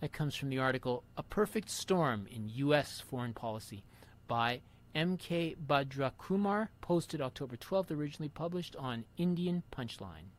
That comes from the article A Perfect Storm in U.S. Foreign Policy by M.K. Bhadrakumar, posted October 12th, originally published on Indian Punchline.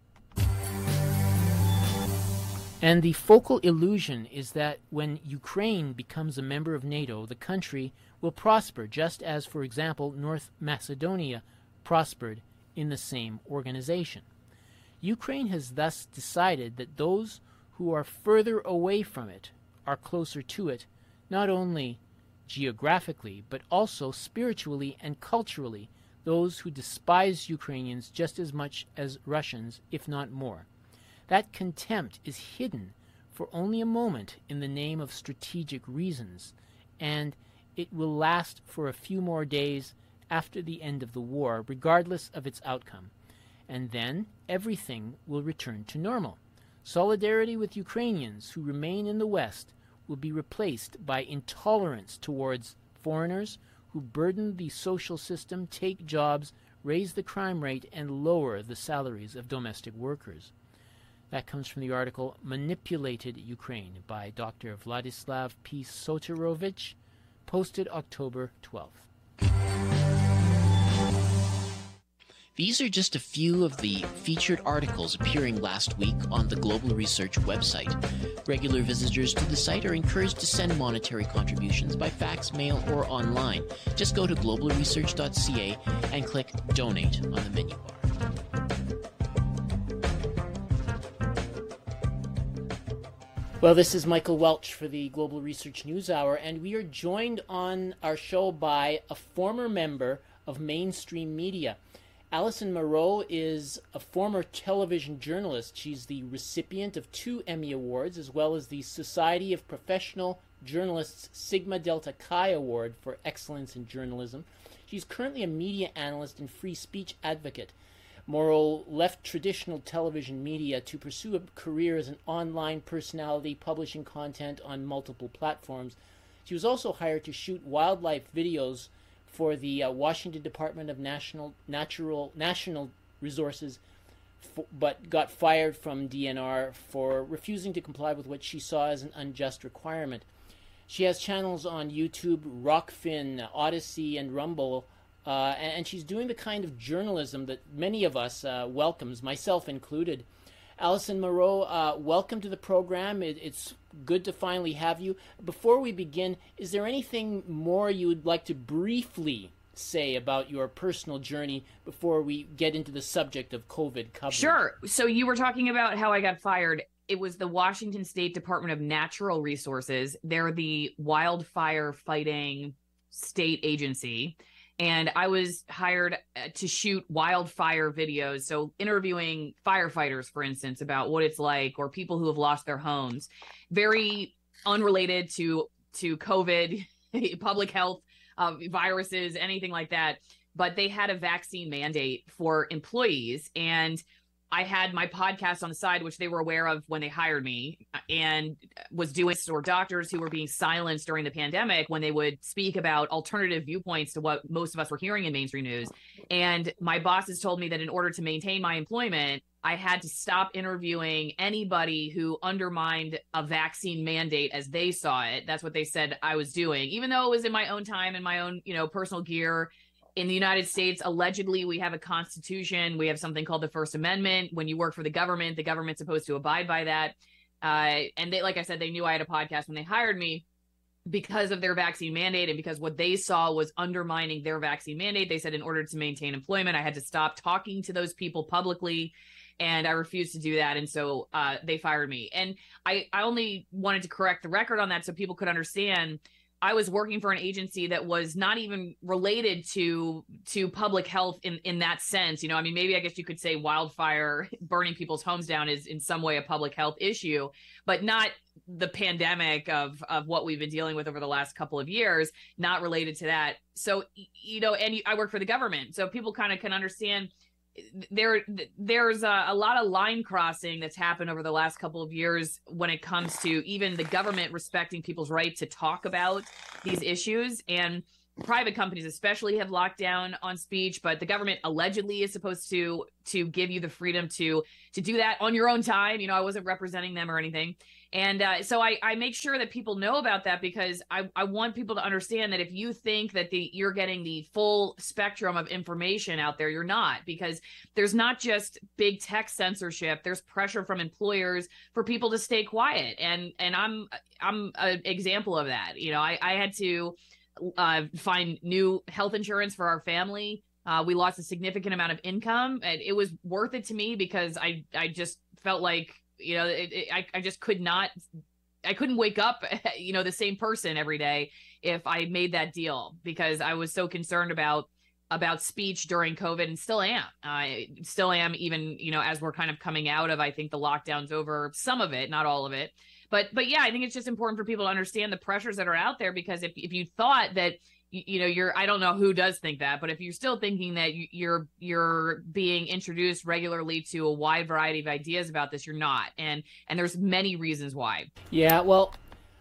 And the focal illusion is that when Ukraine becomes a member of NATO, the country will prosper, just as, for example, North Macedonia prospered in the same organization. Ukraine has thus decided that those who are further away from it are closer to it, not only geographically, but also spiritually and culturally, those who despise Ukrainians just as much as Russians, if not more. That contempt is hidden for only a moment in the name of strategic reasons, and it will last for a few more days after the end of the war, regardless of its outcome. And then everything will return to normal. Solidarity with Ukrainians who remain in the West will be replaced by intolerance towards foreigners who burden the social system, take jobs, raise the crime rate, and lower the salaries of domestic workers. That comes from the article Manipulated Ukraine by Dr. Vladislav P. Soterovich, posted October 12th. These are just a few of the featured articles appearing last week on the Global Research website. Regular visitors to the site are encouraged to send monetary contributions by fax, mail, or online. Just go to globalresearch.ca and click Donate on the menu bar. Well, this is Michael Welch for the Global Research News Hour, and we are joined on our show by a former member of mainstream media. Alison Moreau is a former television journalist. She's the recipient of 2 Emmy Awards, as well as the Society of Professional Journalists Sigma Delta Chi Award for Excellence in Journalism. She's currently a media analyst and free speech advocate. Moreau left traditional television media to pursue a career as an online personality, publishing content on multiple platforms. She was also hired to shoot wildlife videos for the Washington Department of National Resources, but got fired from DNR for refusing to comply with what she saw as an unjust requirement. She has channels on YouTube, Rockfin, Odyssey, and Rumble, and she's doing the kind of journalism that many of us welcomes, myself included. Alison Moreau, welcome to the program. It's good to finally have you. Before we begin, is there anything more you would like to briefly say about your personal journey before we get into the subject of COVID coverage? Sure. So you were talking about how I got fired. It was the Washington State Department of Natural Resources. They're the wildfire fighting state agency. And I was hired to shoot wildfire videos. So interviewing firefighters, for instance, about what it's like, or people who have lost their homes. Very unrelated to COVID, public health, viruses, anything like that. But they had a vaccine mandate for employees. And I had my podcast on the side, which they were aware of when they hired me, and was doing, or doctors who were being silenced during the pandemic when they would speak about alternative viewpoints to what most of us were hearing in mainstream news. And my bosses told me that in order to maintain my employment, I had to stop interviewing anybody who undermined a vaccine mandate as they saw it. That's what they said I was doing, even though it was in my own time and my own, personal gear. In the United States, allegedly, we have a constitution. We have something called the First Amendment. When you work for the government's supposed to abide by that. And they, like I said, they knew I had a podcast when they hired me because of their vaccine mandate, and because what they saw was undermining their vaccine mandate. They said in order to maintain employment, I had to stop talking to those people publicly, and I refused to do that. And so they fired me. And I only wanted to correct the record on that so people could understand. I was working for an agency that was not even related to public health in that sense. Maybe I guess you could say wildfire burning people's homes down is in some way a public health issue, but not the pandemic of what we've been dealing with over the last couple of years, not related to that. So, and I work for the government, so people kind of can understand there's a lot of line crossing that's happened over the last couple of years when it comes to even the government respecting people's right to talk about these issues. And private companies especially have locked down on speech, but the government allegedly is supposed to give you the freedom to do that on your own time. I wasn't representing them or anything. And so I make sure that people know about that, because I want people to understand that if you think that you're getting the full spectrum of information out there, you're not, because there's not just big tech censorship. There's pressure from employers for people to stay quiet. And I'm an example of that. You know, I had to find new health insurance for our family. We lost a significant amount of income, and it was worth it to me because I just felt like, you know, I just I couldn't wake up, you know, the same person every day if I made that deal, because I was so concerned about speech during COVID, and still am. Still am, even, you know, as we're kind of coming out of, I think, the lockdown's over, some of it, not all of it. But yeah, I think it's just important for people to understand the pressures that are out there, because if you thought that, you know, I don't know who does think that, but if you're still thinking that you're being introduced regularly to a wide variety of ideas about this, you're not. And there's many reasons why. Yeah, well,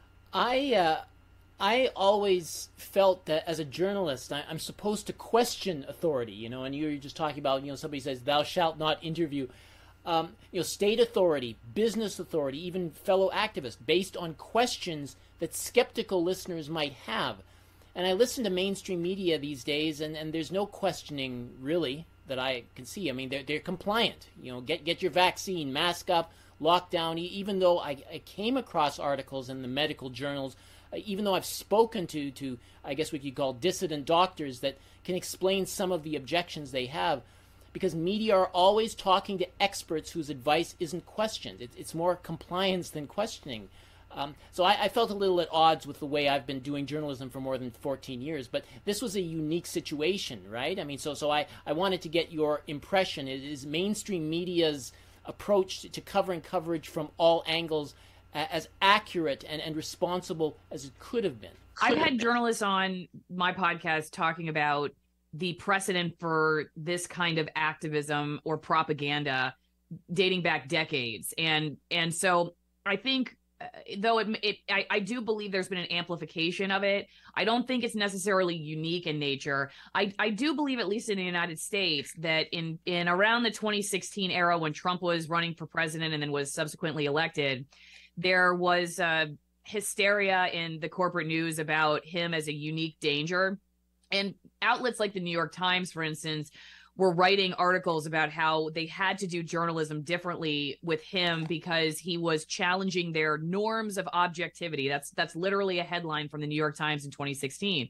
I always felt that as a journalist, I'm supposed to question authority, you know, and you're just talking about, you know, somebody says, thou shalt not interview, you know, state authority, business authority, even fellow activists, based on questions that skeptical listeners might have. And I listen to mainstream media these days, and there's no questioning, really, that I can see. I mean, they're compliant. You know, get your vaccine, mask up, lockdown. Even though I came across articles in the medical journals, even though I've spoken to I guess what you call dissident doctors that can explain some of the objections they have, because media are always talking to experts whose advice isn't questioned. It's more compliance than questioning. So I felt a little at odds with the way I've been doing journalism for more than 14 years, but this was a unique situation, right? I mean, so I wanted to get your impression. Is mainstream media's approach to covering coverage from all angles as accurate and responsible as it could have been? I've had journalists on my podcast talking about the precedent for this kind of activism or propaganda dating back decades. And so I think, though I do believe there's been an amplification of it, I don't think it's necessarily unique in nature. I do believe, at least in the United States, that in around the 2016 era, when Trump was running for president and then was subsequently elected, there was hysteria in the corporate news about him as a unique danger. And outlets like the New York Times, for instance, were writing articles about how they had to do journalism differently with him because he was challenging their norms of objectivity. That's literally a headline from the New York Times in 2016.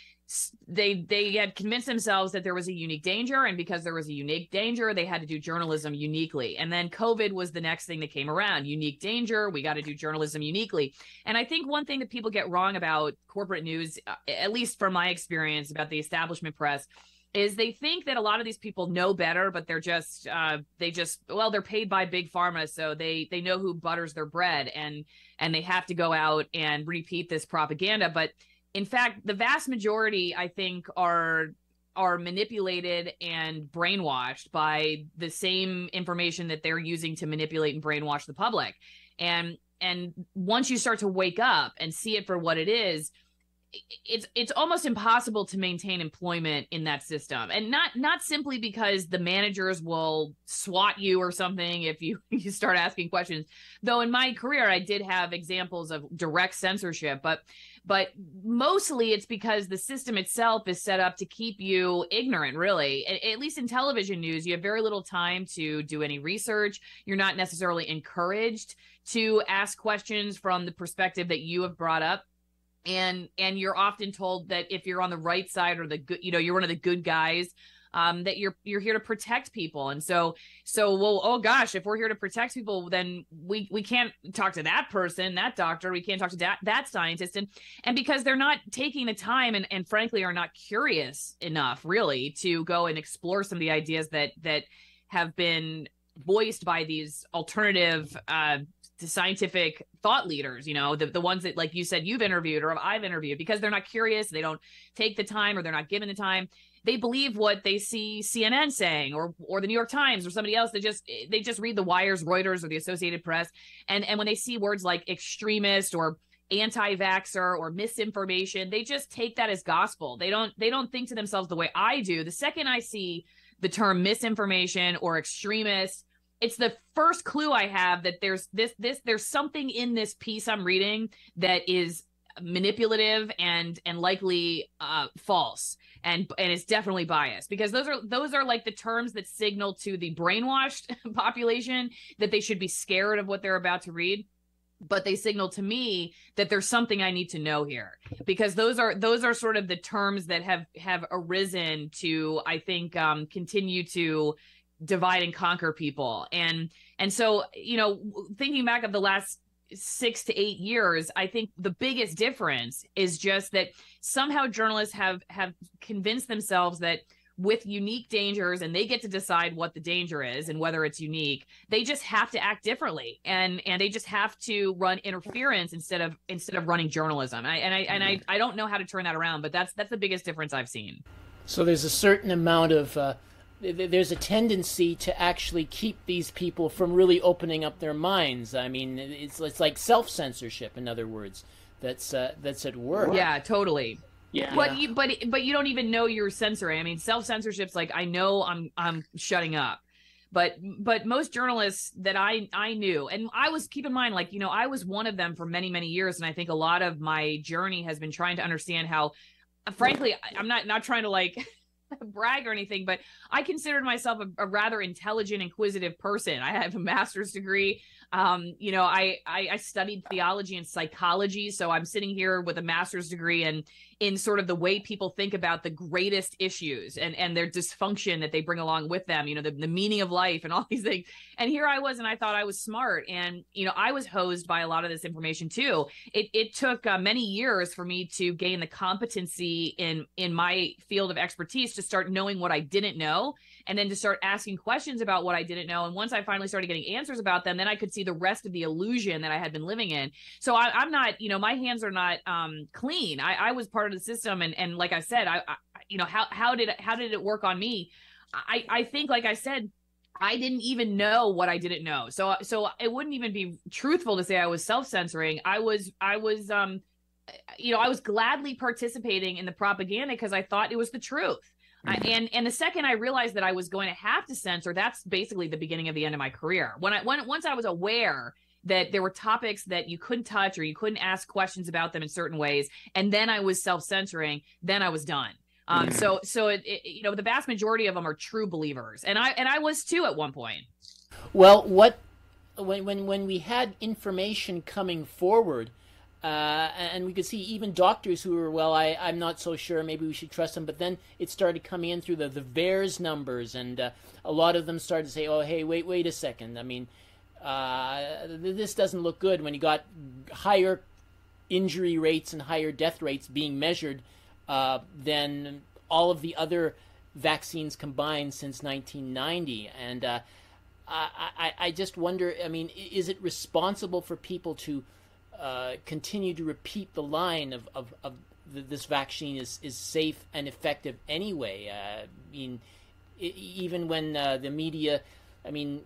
They had convinced themselves that there was a unique danger, and because there was a unique danger, they had to do journalism uniquely. And then COVID was the next thing that came around. Unique danger, we got to do journalism uniquely. And I think one thing that people get wrong about corporate news, at least from my experience about the establishment press, is they think that a lot of these people know better, but they're they're paid by big pharma, so they know who butters their bread, and they have to go out and repeat this propaganda. But in fact, the vast majority, I think, are manipulated and brainwashed by the same information that they're using to manipulate and brainwash the public. And once you start to wake up and see it for what it is, it's almost impossible to maintain employment in that system. And not simply because the managers will swat you or something if you start asking questions. Though in my career, I did have examples of direct censorship, but mostly it's because the system itself is set up to keep you ignorant, really. At least in television news, you have very little time to do any research. You're not necessarily encouraged to ask questions from the perspective that you have brought up. And you're often told that if you're on the right side or the good, you know, you're one of the good guys, that you're here to protect people. And so, well, oh gosh, if we're here to protect people, then we can't talk to that person, that doctor, we can't talk to that scientist. And because they're not taking the time and frankly are not curious enough really to go and explore some of the ideas that have been voiced by these alternative to scientific thought leaders, you know, the ones that, like you said, you've interviewed or I've interviewed, because they're not curious, they don't take the time, or they're not given the time. They believe what they see CNN saying or the New York Times or somebody else. They just read the Wires, Reuters, or the Associated Press. And when they see words like extremist or anti-vaxxer or misinformation, they just take that as gospel. They don't think to themselves the way I do. The second I see the term misinformation or extremist, it's the first clue I have that there's something in this piece I'm reading that is manipulative and likely false, and it's definitely biased, because those are like the terms that signal to the brainwashed population that they should be scared of what they're about to read. But they signal to me that there's something I need to know here, because those are sort of the terms that have arisen to, I think, continue to divide and conquer people. And so, thinking back of the last 6 to 8 years, I think the biggest difference is just that somehow journalists have convinced themselves that with unique dangers, and they get to decide what the danger is and whether it's unique, they just have to act differently, and they just have to run interference instead of running journalism. I don't know how to turn that around, but that's the biggest difference I've seen. So there's a certain amount of there's a tendency to actually keep these people from really opening up their minds. I mean, it's like self-censorship, in other words, that's at work. Yeah, totally. Yeah. But you don't even know you're censoring. I mean, self-censorship's like, I know I'm shutting up. But most journalists that I knew, and I was, keep in mind, like, I was one of them for many, many years. And I think a lot of my journey has been trying to understand how, frankly, I'm not trying to like brag or anything, but I considered myself a rather intelligent, inquisitive person. I have a master's degree. I studied theology and psychology. So I'm sitting here with a master's degree and in sort of the way people think about the greatest issues and their dysfunction that they bring along with them, the meaning of life and all these things. And here I was, and I thought I was smart. And, I was hosed by a lot of this information too. It took many years for me to gain the competency in my field of expertise to start knowing what I didn't know, and then to start asking questions about what I didn't know. And once I finally started getting answers about them, then I could see the rest of the illusion that I had been living in. So I'm not, my hands are not clean. I was part of the system. And like I said, how did it work on me? I think, like I said, I didn't even know what I didn't know. So it wouldn't even be truthful to say I was self-censoring. I was gladly participating in the propaganda because I thought it was the truth. And the second I realized that I was going to have to censor, that's basically the beginning of the end of my career. Once I was aware that there were topics that you couldn't touch or you couldn't ask questions about them in certain ways, and then I was self-censoring, then I was done. So the vast majority of them are true believers, and I was too at one point. Well, when we had information coming forward, and we could see even doctors who were, well, I'm not so sure, maybe we should trust them, but then it started coming in through the VAERS numbers, and a lot of them started to say, oh, hey, wait a second, I mean, this doesn't look good, when you got higher injury rates and higher death rates being measured than all of the other vaccines combined since 1990. And I just wonder, I mean, is it responsible for people to continue to repeat the line of this vaccine is safe and effective anyway? I mean, even when the media, I mean,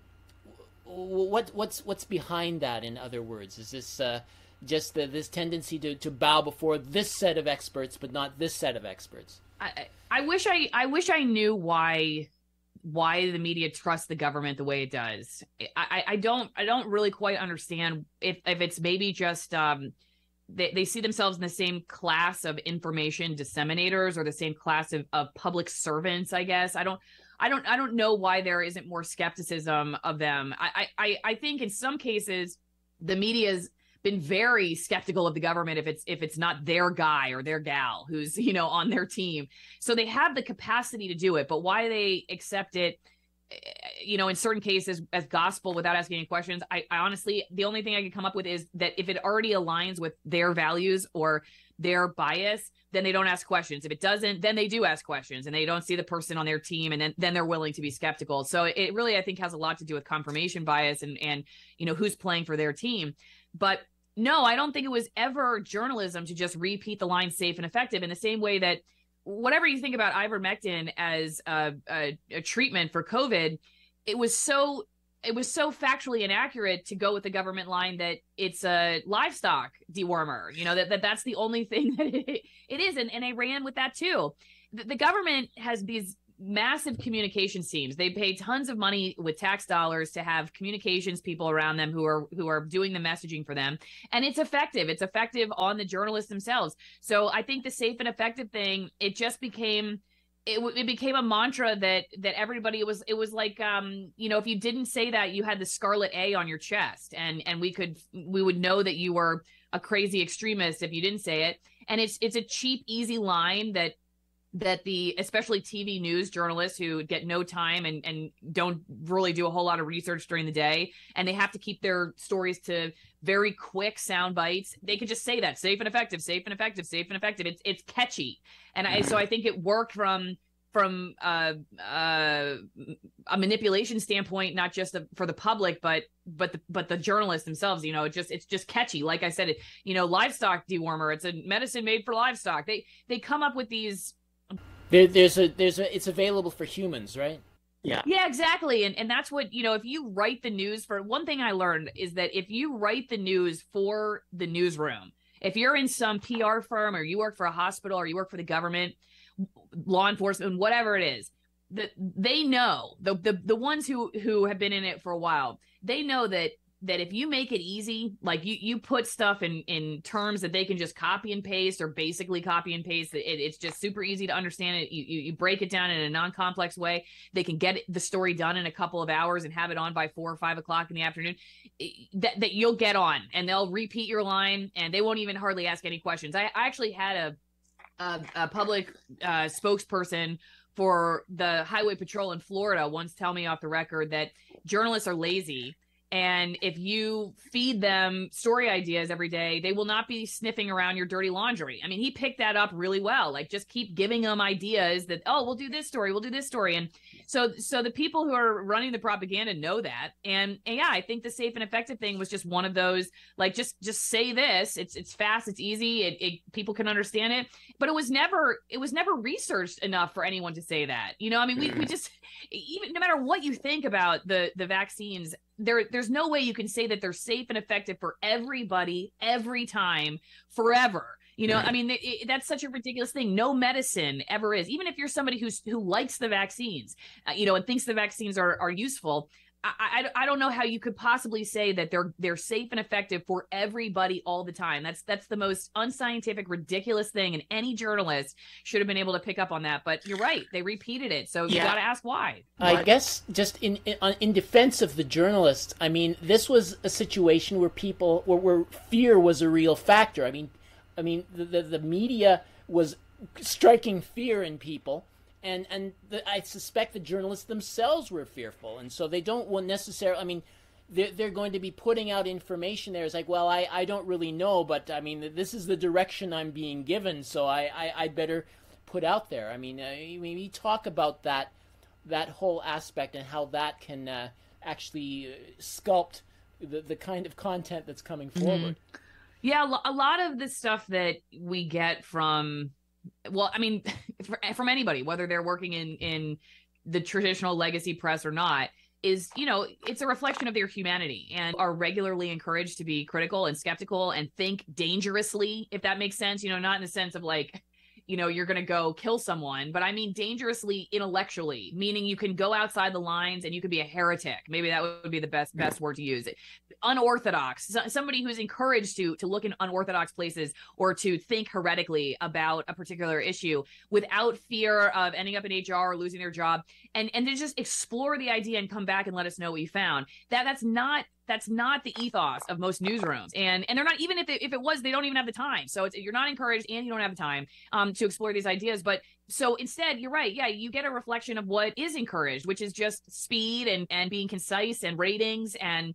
what's behind that? In other words, is this just this tendency to bow before this set of experts, but not this set of experts? I wish I knew why the media trusts the government the way it does. I don't really quite understand if it's maybe just they see themselves in the same class of information disseminators or the same class of public servants, I guess. I don't know why there isn't more skepticism of them. I think in some cases the media's been very skeptical of the government if it's not their guy or their gal who's on their team. So they have the capacity to do it, but why they accept it, in certain cases as gospel without asking any questions, I honestly, the only thing I can come up with is that if it already aligns with their values or their bias, then they don't ask questions. If it doesn't, then they do ask questions, and they don't see the person on their team, and then they're willing to be skeptical. So it really, I think, has a lot to do with confirmation bias and who's playing for their team. But no, I don't think it was ever journalism to just repeat the line safe and effective, in the same way that whatever you think about ivermectin as a treatment for COVID, it was so factually inaccurate to go with the government line that it's a livestock dewormer, that's the only thing that it is. And they ran with that too. The government has these massive communications teams. They pay tons of money with tax dollars to have communications people around them who are doing the messaging for them. And it's effective. It's effective on the journalists themselves. So I think the safe and effective thing, it just became it became a mantra that everybody, it was like, if you didn't say that, you had the scarlet A on your chest, and we would know that you were a crazy extremist if you didn't say it. And it's a cheap, easy line that the especially TV news journalists who get no time and don't really do a whole lot of research during the day, and they have to keep their stories to very quick sound bites. They could just say that safe and effective, safe and effective, safe and effective. It's catchy. And so I think it worked from a manipulation standpoint, not just for the public, but the journalists themselves. It's just catchy. Like I said, livestock dewormer. It's a medicine made for livestock. They come up with these. It's available for humans, right? Yeah, exactly. And that's what, if you write the news, for one thing I learned is that if you write the news for the newsroom, if you're in some PR firm, or you work for a hospital, or you work for the government, law enforcement, whatever it is, they know, the ones who have been in it for a while, they know that if you make it easy, like you put stuff in terms that they can just copy and paste, or basically copy and paste, it's just super easy to understand it. You break it down in a non-complex way. They can get the story done in a couple of hours and have it on by 4 or 5 o'clock in the afternoon, that you'll get on, and they'll repeat your line, and they won't even hardly ask any questions. I actually had a public spokesperson for the Highway Patrol in Florida once tell me off the record that journalists are lazy. And if you feed them story ideas every day, they will not be sniffing around your dirty laundry. I mean, he picked that up really well. Like, just keep giving them ideas that, we'll do this story, we'll do this story. And so the people who are running the propaganda know that. And yeah, I think the safe and effective thing was just one of those, like, just say this. It's fast, it's easy, people can understand it. But it was never researched enough for anyone to say that. I mean, we just, even no matter what you think about the vaccines, there's no way you can say that they're safe and effective for everybody, every time, forever. I mean, that's such a ridiculous thing. No medicine ever is. Even if you're somebody who likes the vaccines, and thinks the vaccines are useful, I don't know how you could possibly say that they're safe and effective for everybody all the time. That's the most unscientific, ridiculous thing, and any journalist should have been able to pick up on that. But you're right, they repeated it, so you got to ask why. I guess just in defense of the journalists, I mean, this was a situation where where fear was a real factor. I mean, the media was striking fear in people. And I suspect the journalists themselves were fearful, and so they don't necessarily. I mean, they're going to be putting out information there. It's like, well, I don't really know, but I mean, this is the direction I'm being given, so I better put out there. I mean, we talk about that whole aspect and how that can actually sculpt the kind of content that's coming forward. Mm-hmm. Yeah, a lot of the stuff that we get from. Well, I mean, from anybody, whether they're working in the traditional legacy press or not, is, it's a reflection of their humanity, and are regularly encouraged to be critical and skeptical and think dangerously, if that makes sense. Not in the sense of like, you're going to go kill someone, but I mean dangerously intellectually, meaning you can go outside the lines and you could be a heretic. Maybe that would be the best word to use. Unorthodox, somebody who's encouraged to look in unorthodox places, or to think heretically about a particular issue without fear of ending up in HR or losing their job, and to just explore the idea and come back and let us know what you found. That's not the ethos of most newsrooms, and they're not, even if it was, they don't even have the time. So you're not encouraged, and you don't have the time to explore these ideas. But so instead, you're right. Yeah, you get a reflection of what is encouraged, which is just speed and being concise, and ratings, and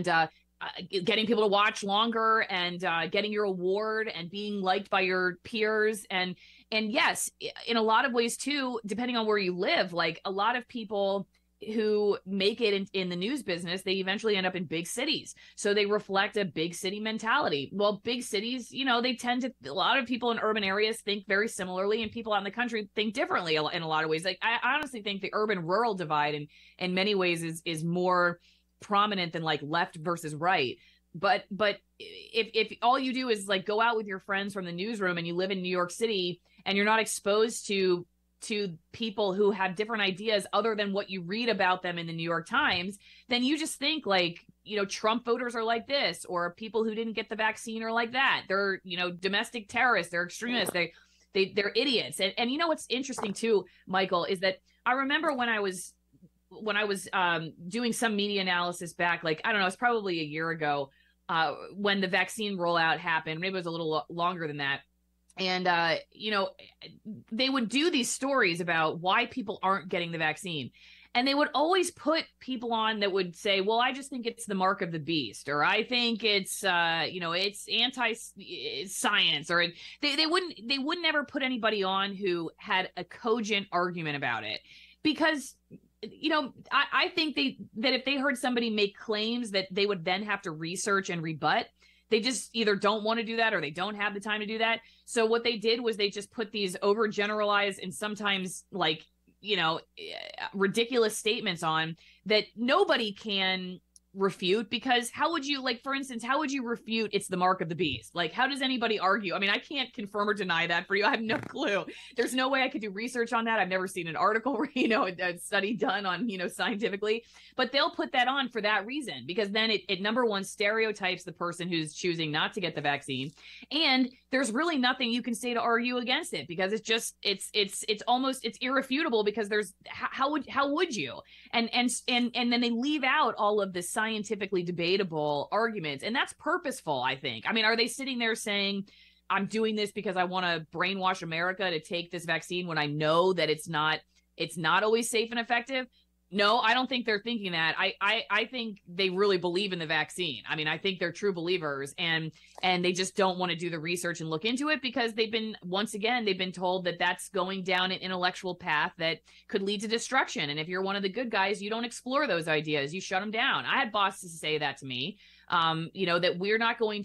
getting people to watch longer, and getting your award, and being liked by your peers. And yes, in a lot of ways too, depending on where you live, like a lot of people who make it in the news business, they eventually end up in big cities. So they reflect a big city mentality. Well, big cities, they tend to, a lot of people in urban areas think very similarly, and people out in the country think differently in a lot of ways. Like, I honestly think the urban rural divide in many ways is more prominent than like left versus right. But if all you do is like go out with your friends from the newsroom, and you live in New York City, and you're not exposed to to people who have different ideas other than what you read about them in the New York Times, then you just think like, Trump voters are like this, or people who didn't get the vaccine are like that. They're, domestic terrorists, they're extremists, they're idiots. And what's interesting too, Michael, is that I remember when I was doing some media analysis back, like, I don't know, it's probably a year ago, when the vaccine rollout happened. Maybe it was a little longer than that. And, they would do these stories about why people aren't getting the vaccine. And they would always put people on that would say, well, I just think it's the mark of the beast, or I think it's, it's anti-science, or they wouldn't ever put anybody on who had a cogent argument about it. Because, I think that if they heard somebody make claims that they would then have to research and rebut, they just either don't want to do that or they don't have the time to do that. So what they did was they just put these overgeneralized and sometimes like, ridiculous statements on that nobody can refute, because how would you, like, for instance, how would you refute it's the mark of the beast? Like, how does anybody argue? I mean, I can't confirm or deny that for you. I have no clue. There's no way I could do research on that. I've never seen an article or, a study done on, scientifically, but they'll put that on for that reason, because then it number one stereotypes the person who's choosing not to get the vaccine. And there's really nothing you can say to argue against it, because it's just, it's almost, it's irrefutable, because there's, how would you? And then they leave out all of the scientifically debatable arguments. And that's purposeful, I think. I mean, are they sitting there saying, I'm doing this because I want to brainwash America to take this vaccine when I know that it's not always safe and effective? No, I don't think they're thinking that. I think they really believe in the vaccine. I mean, I think they're true believers, and they just don't want to do the research and look into it, because they've been told that that's going down an intellectual path that could lead to destruction. And if you're one of the good guys, you don't explore those ideas. You shut them down. I had bosses say that to me, that we're not going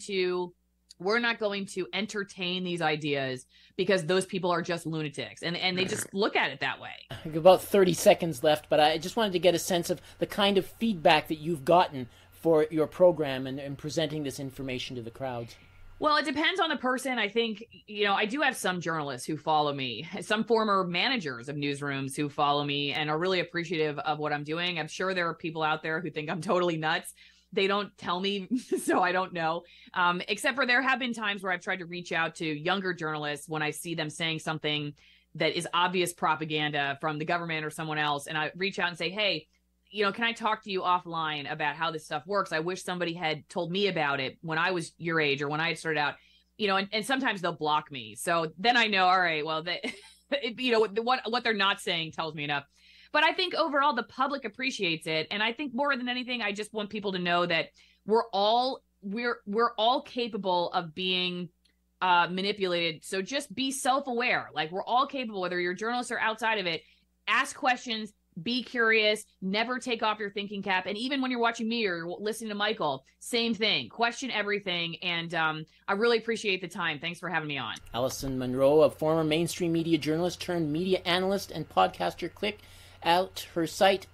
to entertain these ideas because those people are just lunatics, and they just look at it that way. About 30 seconds left, but I just wanted to get a sense of the kind of feedback that you've gotten for your program and presenting this information to the crowds. Well, it depends on the person. I think, I do have some journalists who follow me, some former managers of newsrooms who follow me and are really appreciative of what I'm doing. I'm sure there are people out there who think I'm totally nuts. They don't tell me, so I don't know. Except for there have been times where I've tried to reach out to younger journalists when I see them saying something that is obvious propaganda from the government or someone else. And I reach out and say, hey, can I talk to you offline about how this stuff works? I wish somebody had told me about it when I was your age or when I had started out, and sometimes they'll block me. So then I know, all right, well, what they're not saying tells me enough. But I think overall the public appreciates it. And I think more than anything, I just want people to know that we're all capable of being manipulated. So just be self-aware. Like, we're all capable, whether you're a journalist or outside of it. Ask questions, be curious, never take off your thinking cap. And even when you're watching me or you're listening to Michael, same thing. Question everything. And I really appreciate the time. Thanks for having me on. Allison Monroe, a former mainstream media journalist turned media analyst and podcaster. Click out her site,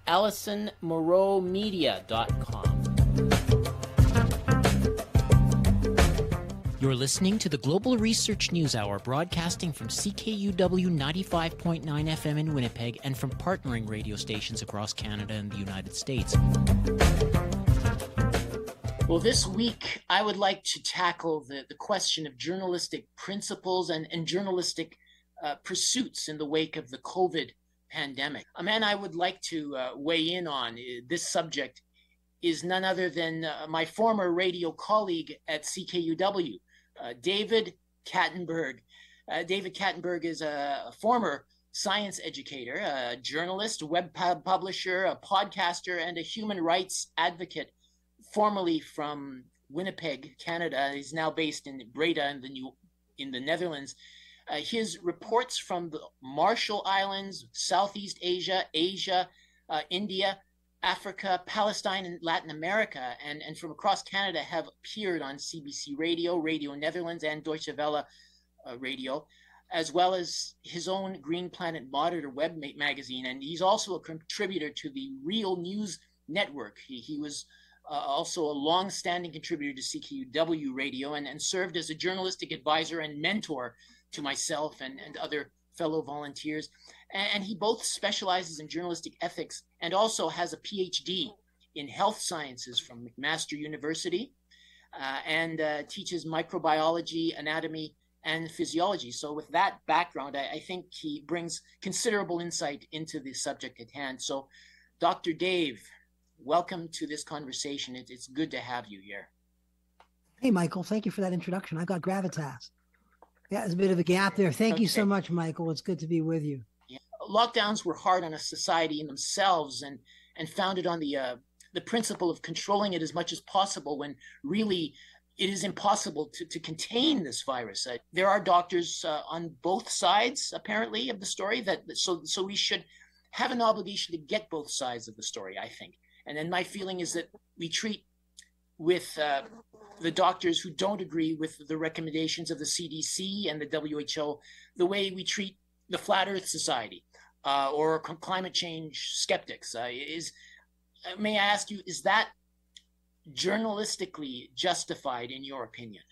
AllisonMonroeMedia.com. You're listening to the Global Research News Hour, broadcasting from CKUW 95.9 FM in Winnipeg and from partnering radio stations across Canada and the United States. Well, this week I would like to tackle the question of journalistic principles and journalistic pursuits in the wake of the COVID pandemic. A man I would like to weigh in on this subject is none other than my former radio colleague at CKUW, David Kattenberg. David Kattenberg is a former science educator, a journalist, a web publisher, a podcaster, and a human rights advocate, formerly from Winnipeg, Canada. He's now based in Breda in the Netherlands. His reports from the Marshall Islands, Southeast Asia, India, Africa, Palestine, and Latin America, and from across Canada have appeared on CBC Radio, Radio Netherlands, and Deutsche Welle Radio, as well as his own Green Planet Monitor web magazine. And he's also a contributor to the Real News Network. He was also a long-standing contributor to CKUW Radio and served as a journalistic advisor and mentor to myself and other fellow volunteers. And he both specializes in journalistic ethics and also has a PhD in health sciences from McMaster University, and teaches microbiology, anatomy, and physiology. So with that background, I think he brings considerable insight into the subject at hand. So Dr. Dave, welcome to this conversation. It's good to have you here. Hey, Michael, thank you for that introduction. I got gravitas. Yeah, there's a bit of a gap there. Thank you so much, Michael. It's good to be with you. Yeah. Lockdowns were hard on a society in themselves and founded on the principle of controlling it as much as possible, when really it is impossible to contain this virus. There are doctors on both sides, apparently, of the story. So we should have an obligation to get both sides of the story, I think. And then my feeling is that we treat with the doctors who don't agree with the recommendations of the CDC and the WHO the way we treat the Flat Earth Society or climate change skeptics. May I ask you, is that journalistically justified in your opinion?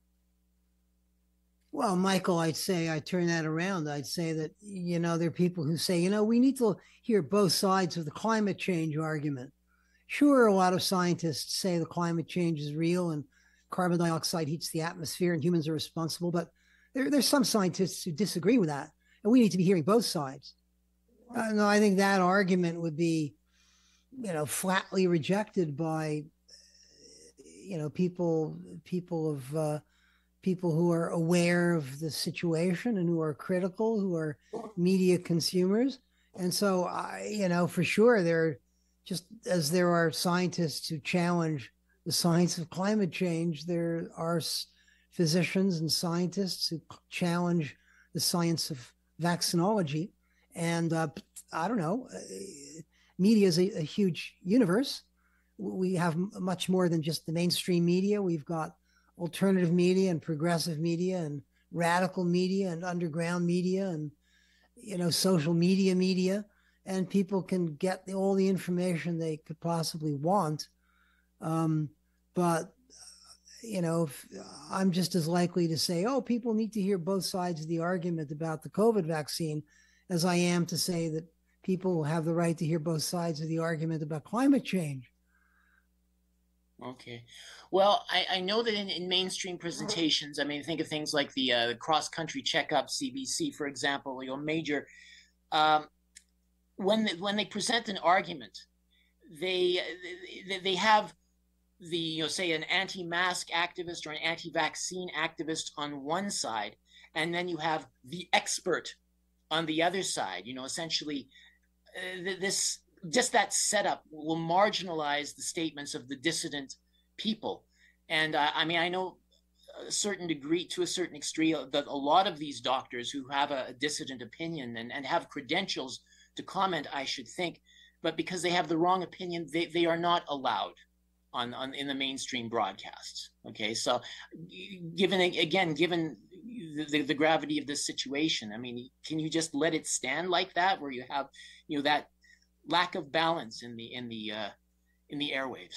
Well, Michael, I'd turn that around. I'd say that, there are people who say, we need to hear both sides of the climate change argument. Sure, a lot of scientists say the climate change is real and carbon dioxide heats the atmosphere and humans are responsible, but there's some scientists who disagree with that, and we need to be hearing both sides. No, I think that argument would be, flatly rejected by, people who are aware of the situation and who are critical, who are media consumers. And so, for sure, just as there are scientists who challenge the science of climate change, there are physicians and scientists who challenge the science of vaccinology. And I don't know, media is a huge universe. We have much more than just the mainstream media. We've got alternative media and progressive media and radical media and underground media and, social media, and people can get all the information they could possibly want. But I'm just as likely to say, people need to hear both sides of the argument about the COVID vaccine as I am to say that people have the right to hear both sides of the argument about climate change. Okay. Well, I know that in mainstream presentations, think of things like the cross-country checkup, CBC, for example, major, when they present an argument, they have the, say an anti-mask activist or an anti-vaccine activist on one side, and then you have the expert on the other side. Essentially, that setup will marginalize the statements of the dissident people. And I know to a certain extreme, that a lot of these doctors who have a dissident opinion and have credentials to comment, I should think, but because they have the wrong opinion, they are not allowed in the mainstream broadcasts. Okay, so given the gravity of this situation, can you just let it stand like that, where you have that lack of balance in the airwaves?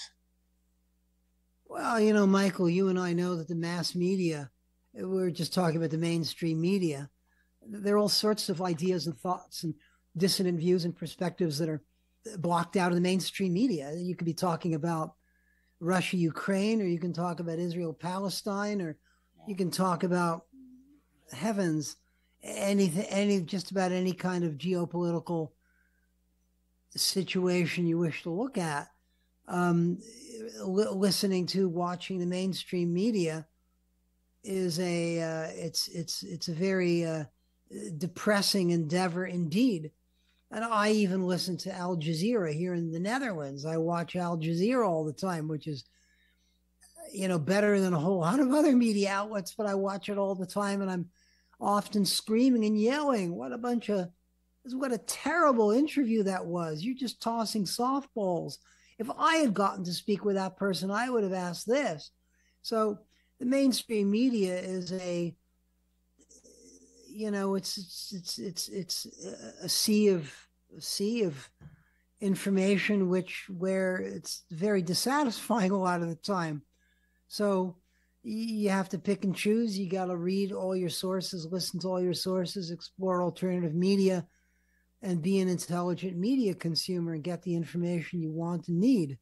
Well, Michael, you and I know that the mass media, we're just talking about the mainstream media, there are all sorts of ideas and thoughts and dissonant views and perspectives that are blocked out of the mainstream media. You could be talking about Russia, Ukraine, or you can talk about Israel, Palestine, or you can talk about heavens, just about any kind of geopolitical situation you wish to look at. Watching the mainstream media is it's a very depressing endeavor indeed. And I even listen to Al Jazeera here in the Netherlands. I watch Al Jazeera all the time, which is, better than a whole lot of other media outlets, but I watch it all the time, and I'm often screaming and yelling, what a terrible interview that was. You're just tossing softballs. If I had gotten to speak with that person, I would have asked this. So the mainstream media is it's a sea of information where it's very dissatisfying a lot of the time. So, you have to pick and choose. You got to read all your sources, listen to all your sources, explore alternative media, and be an intelligent media consumer and get the information you want and need.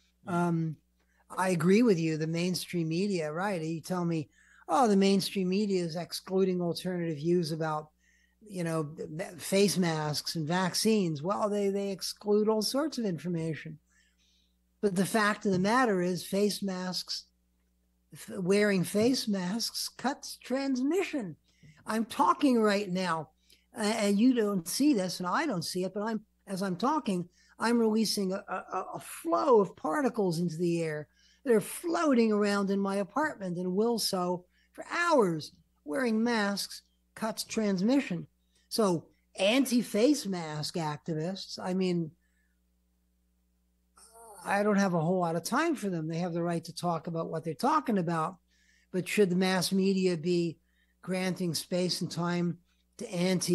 I agree with you. The mainstream media, right? You tell me, oh, the mainstream media is excluding alternative views about, face masks and vaccines. Well, they exclude all sorts of information. But the fact of the matter is wearing face masks cuts transmission. I'm talking right now, and you don't see this, and I don't see it, but as I'm talking, I'm releasing a flow of particles into the air. They're floating around in my apartment and will so for hours. Wearing masks cuts transmission. So anti-face mask activists, I don't have a whole lot of time for them. They have the right to talk about what they're talking about. But should the mass media be granting space and time to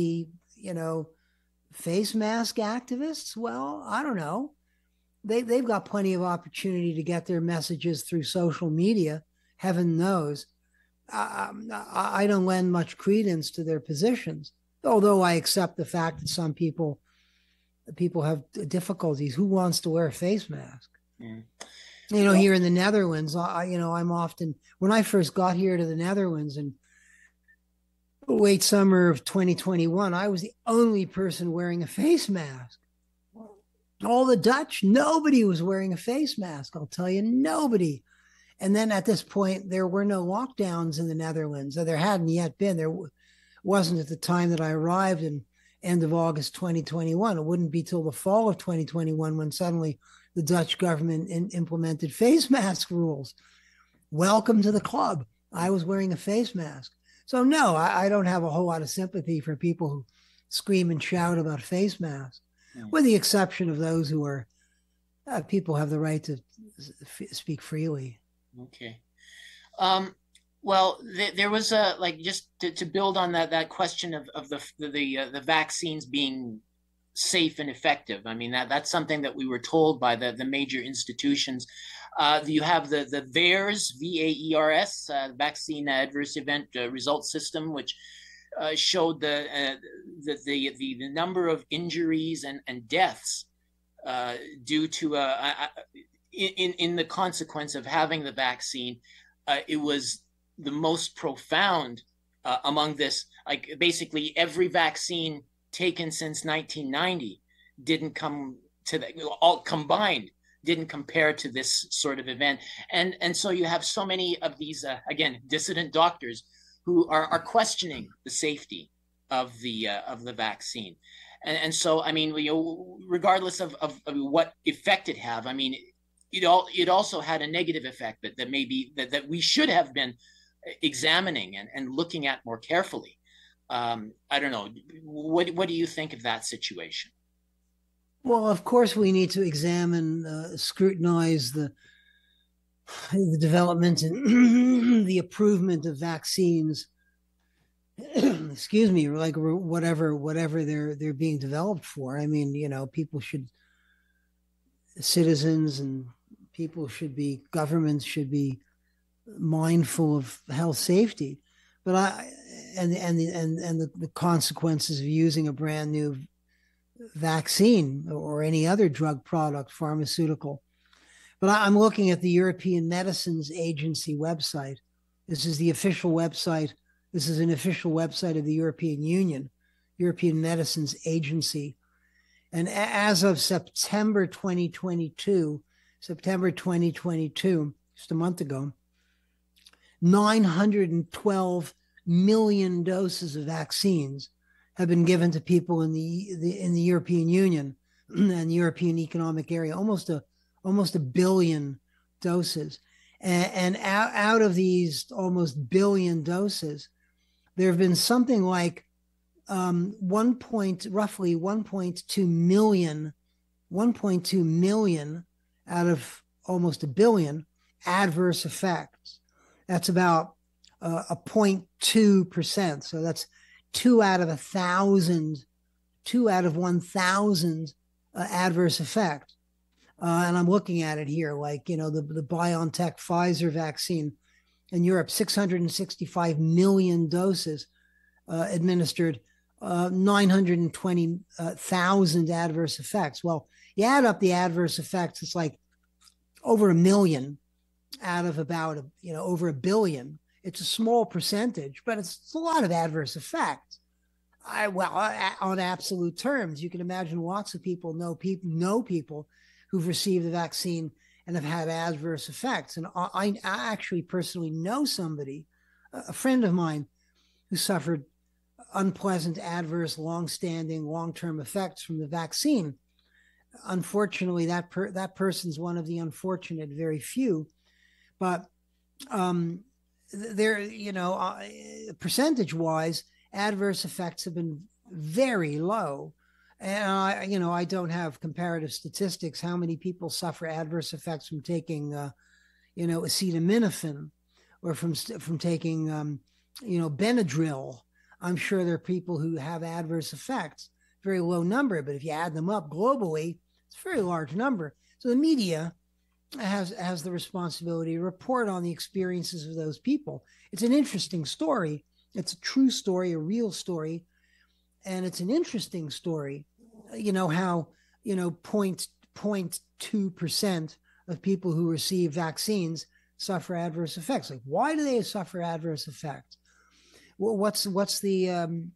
face mask activists? Well, I don't know. They've got plenty of opportunity to get their messages through social media. Heaven knows. I don't lend much credence to their positions, although I accept the fact that some people have difficulties. Who wants to wear a face mask? Mm. Here in the Netherlands, I'm often, when I first got here to the Netherlands in late summer of 2021, I was the only person wearing a face mask. All the Dutch, nobody was wearing a face mask. I'll tell you, nobody. And then at this point, there were no lockdowns in the Netherlands. There hadn't yet been. There wasn't at the time that I arrived in end of August 2021. It wouldn't be till the fall of 2021 when suddenly the Dutch government implemented face mask rules. Welcome to the club. I was wearing a face mask. So no, I don't have a whole lot of sympathy for people who scream and shout about face masks, with the exception of those who are, people have the right to speak freely. Okay. Well, there was just to build on that question of the vaccines being safe and effective. I mean, that's something that we were told by the major institutions. You have the VAERS, VAERS, Vaccine Adverse Event Result System, which showed the number of injuries and deaths due to in the consequence of having the vaccine. It was the most profound among this. Like basically every vaccine taken since 1990 didn't come to all combined didn't compare to this sort of event. And so you have so many of these again dissident doctors who are questioning the safety of the vaccine. And so I mean, regardless of what effect it have, I mean, it also had a negative effect that maybe that we should have been examining and looking at more carefully. I don't know. What do you think of that situation? Well, of course, we need to examine, scrutinize the development and the approvement of vaccines. Excuse me, like whatever they're being developed for. I mean, citizens and governments should be mindful of health safety, but the consequences of using a brand new vaccine or any other drug product, pharmaceutical. But I'm looking at the European Medicines Agency website. This is the official website. This is an official website of the European Union, European Medicines Agency. And as of September 2022, just a month ago, 912 million doses of vaccines have been given to people in the European Union and the European Economic Area, almost a billion doses. And out of these almost billion doses, there have been something like roughly 1.2 million out of almost a billion adverse effects. That's about 0.2%. So that's 2 out of 1,000 adverse effects. And I'm looking at it here, like, the BioNTech Pfizer vaccine In Europe, 665 million doses administered, 920,000 adverse effects. Well, you add up the adverse effects, it's like over 1 million out of about, over 1 billion. It's a small percentage, but it's a lot of adverse effects. On absolute terms, you can imagine lots of people know people who've received the vaccine and have had adverse effects. And I actually personally know somebody, a friend of mine, who suffered unpleasant, adverse, long-standing, long-term effects from the vaccine. Unfortunately, that person's one of the unfortunate very few. But percentage-wise, adverse effects have been very low. And I don't have comparative statistics how many people suffer adverse effects from taking acetaminophen or from taking Benadryl. I'm sure there are people who have adverse effects, very low number, but if you add them up globally, it's a very large number. So the media has the responsibility to report on the experiences of those people. It's an interesting story. It's a true story, a real story. And it's an interesting story, how, 0.2% of people who receive vaccines suffer adverse effects. Like, why do they suffer adverse effects? Well, what's the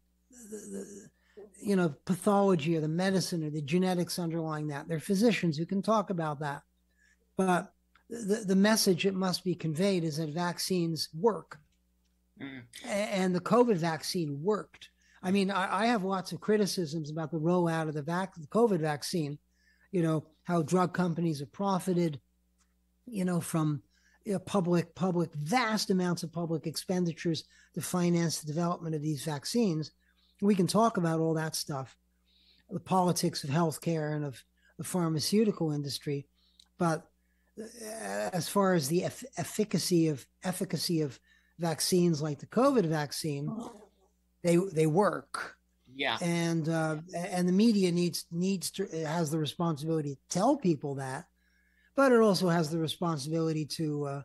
pathology or the medicine or the genetics underlying that? There are physicians who can talk about that. But the message that must be conveyed is that vaccines work. And the COVID vaccine worked. I mean, I have lots of criticisms about the rollout of the COVID vaccine, how drug companies have profited, from public, vast amounts of public expenditures to finance the development of these vaccines. We can talk about all that stuff, the politics of healthcare and of the pharmaceutical industry. But as far as the efficacy of vaccines like the COVID vaccine, they work. Yeah. And the media has the responsibility to tell people that, but it also has the responsibility to,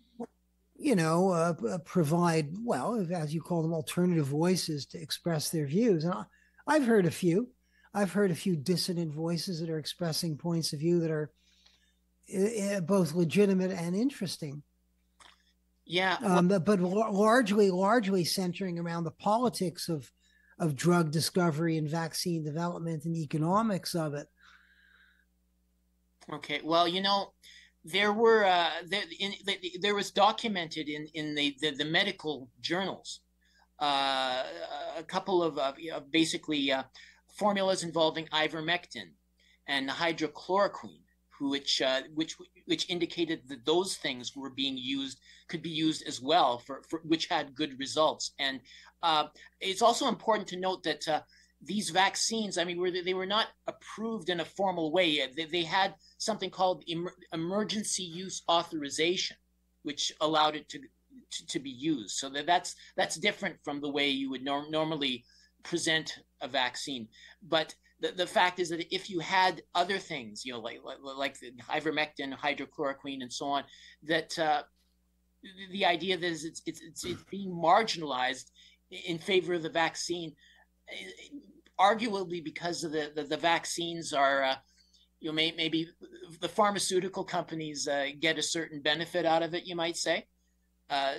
provide, well, as you call them, alternative voices to express their views. And I've heard a few dissident voices that are expressing points of view that are both legitimate and interesting. Yeah. But largely centering around the politics of drug discovery and vaccine development and economics of it. Okay. Well, there were there was documented in the medical journals a couple of basically formulas involving ivermectin and hydrochloroquine, which indicated that those things could be used as well for which had good results. And it's also important to note that these vaccines, they were not approved in a formal way. They had something called emergency use authorization, which allowed it to be used. So that's different from the way you would normally present a vaccine. But the fact is that if you had other things, like the ivermectin, hydrochloroquine, and so on, that the idea that it's being marginalized in favor of the vaccine, arguably because of the vaccines are, maybe the pharmaceutical companies get a certain benefit out of it, you might say. I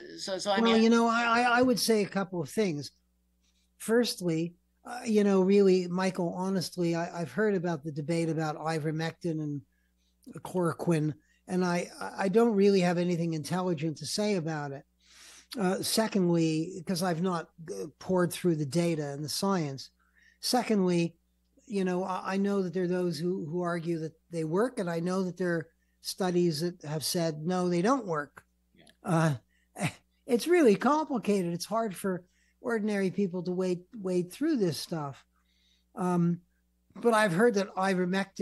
would say a couple of things. Firstly, really, Michael, honestly, I've heard about the debate about ivermectin and chloroquine, and I don't really have anything intelligent to say about it. Secondly, because I've not poured through the data and the science. Secondly, I know that there are those who argue that they work, and I know that there are studies that have said, no, they don't work. Yeah. It's really complicated. It's hard for ordinary people to wade through this stuff. But I've heard that the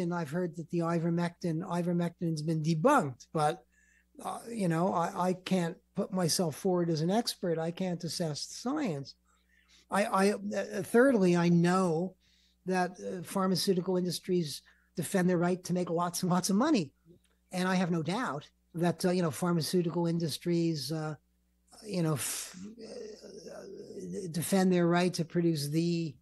ivermectin's been debunked, but I can't put myself forward as an expert. I can't assess the science. Thirdly, I know that pharmaceutical industries defend their right to make lots and lots of money. And I have no doubt that, pharmaceutical industries, defend their right to produce the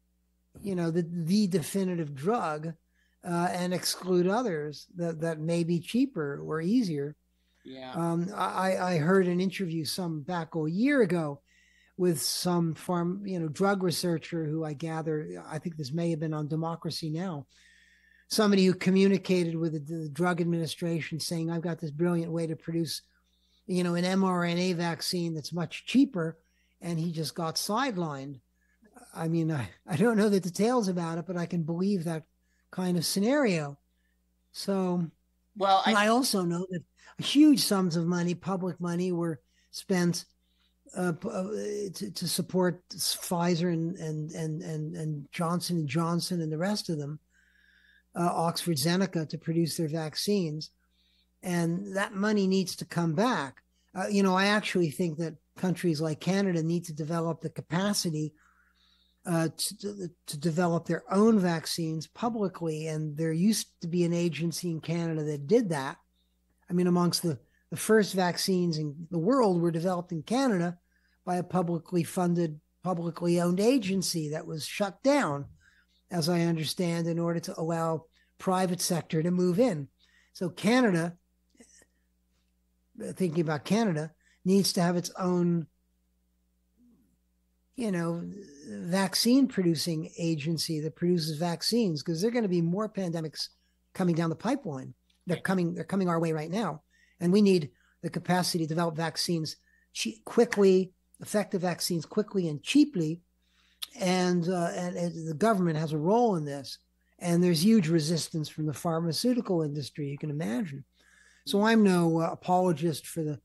definitive drug, and exclude others that may be cheaper or easier. Yeah. I heard an interview back a year ago with some drug researcher who I think this may have been on Democracy Now!, somebody who communicated with the drug administration saying, I've got this brilliant way to produce, an mRNA vaccine that's much cheaper. And he just got sidelined. I mean, I don't know the details about it, but I can believe that kind of scenario. So, well, I also know that huge sums of money, public money, were spent to support Pfizer and Johnson and Johnson and the rest of them, Oxford Zeneca, to produce their vaccines, and that money needs to come back. I actually think that countries like Canada need to develop the capacity to develop their own vaccines publicly, and there used to be an agency in Canada that did that. I mean, amongst the first vaccines in the world were developed in Canada by a publicly funded, publicly owned agency that was shut down, as I understand, in order to allow private sector to move in. So Canada, thinking about Canada, needs to have its own, vaccine producing agency that produces vaccines, because there are going to be more pandemics coming down the pipeline. They're coming our way right now. And we need the capacity to develop vaccines quickly, effective vaccines quickly and cheaply. And the government has a role in this. And there's huge resistance from the pharmaceutical industry, you can imagine. So I'm no apologist for the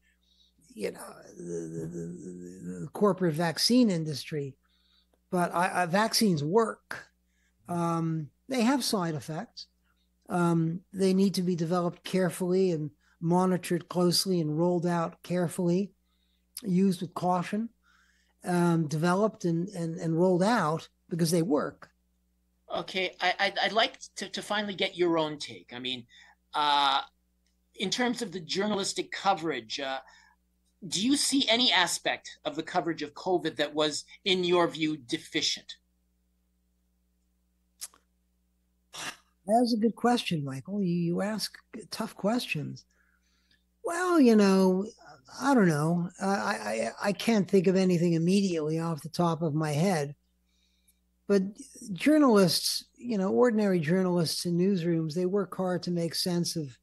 corporate vaccine industry, but vaccines work. They have side effects. They need to be developed carefully and monitored closely and rolled out carefully, used with caution, developed and rolled out because they work. Okay, I'd like to finally get your own take. I mean, in terms of the journalistic coverage, do you see any aspect of the coverage of COVID that was, in your view, deficient? That's a good question, Michael. You ask tough questions. Well, I don't know. I can't think of anything immediately off the top of my head. But journalists, ordinary journalists in newsrooms, they work hard to make sense of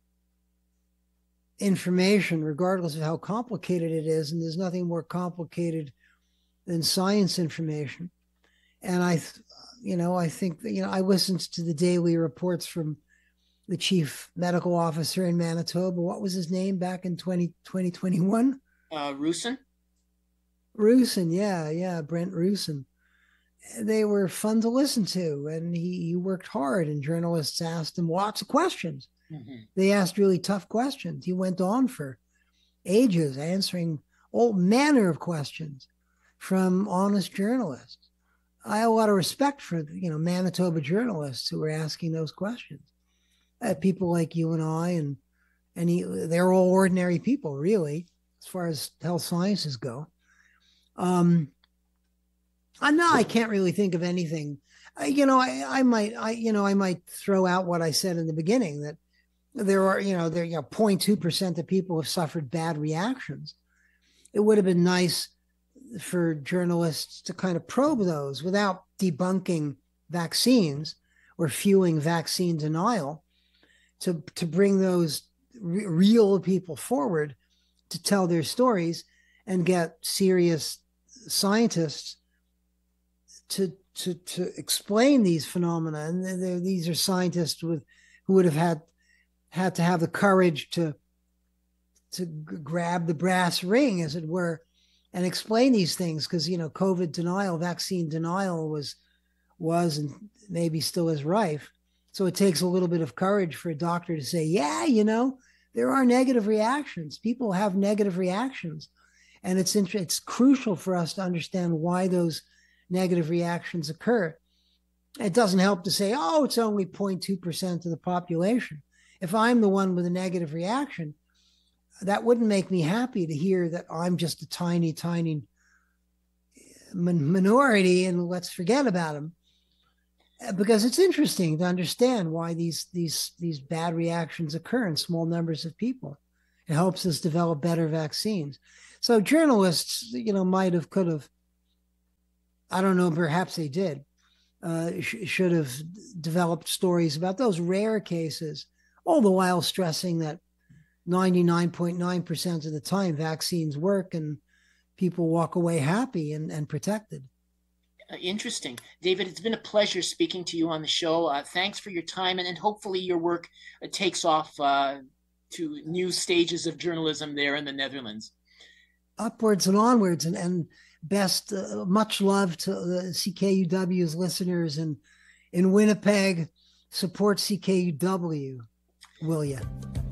information, regardless of how complicated it is. And there's nothing more complicated than science information. And I think that, I listened to the daily reports from the chief medical officer in Manitoba. What was his name back in 2021? Roussin? Roussin, yeah, Brent Roussin. They were fun to listen to, and he worked hard, and journalists asked him lots of questions. Mm-hmm. They asked really tough questions. He went on for ages answering all manner of questions from honest journalists. I have a lot of respect for, Manitoba journalists who were asking those questions. People like you and I, and they're all ordinary people, really, as far as health sciences go. I can't really think of anything. I might throw out what I said in the beginning, that there are 0.2% of people have suffered bad reactions. It would have been nice for journalists to kind of probe those without debunking vaccines or fueling vaccine denial, to bring those real people forward to tell their stories and get serious scientists to explain these phenomena. And these are scientists who would have had to have the courage to grab the brass ring, as it were, and explain these things, because COVID denial, vaccine denial was and maybe still is rife. So it takes a little bit of courage for a doctor to say, there are negative reactions. People have negative reactions, and it's crucial for us to understand why those negative reactions occur. It doesn't help to say, it's only 0.2% of the population. If I'm the one with a negative reaction, that wouldn't make me happy to hear that I'm just a tiny, tiny minority and let's forget about them. Because it's interesting to understand why these bad reactions occur in small numbers of people. It helps us develop better vaccines. So journalists, could have, I don't know, perhaps they did, should have developed stories about those rare cases, all the while stressing that 99.9% of the time vaccines work and people walk away happy and protected. Interesting. David, it's been a pleasure speaking to you on the show. Thanks for your time, and hopefully your work takes off to new stages of journalism there in the Netherlands. Upwards and onwards, and best, much love to the CKUW's listeners in Winnipeg. Support CKUW, will you?